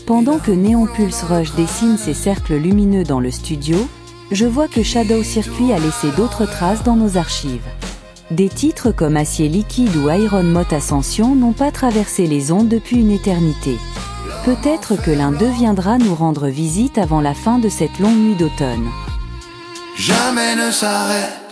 Pendant que Neon Pulse Rush dessine ses cercles lumineux dans le studio, je vois que Shadow Circuit a laissé d'autres traces dans nos archives. Des titres comme Acier Liquide ou Iron Moth Ascension n'ont pas traversé les ondes depuis une éternité. Peut-être que l'un d'eux viendra nous rendre visite avant la fin de cette longue nuit d'automne. Jamais ne s'arrête.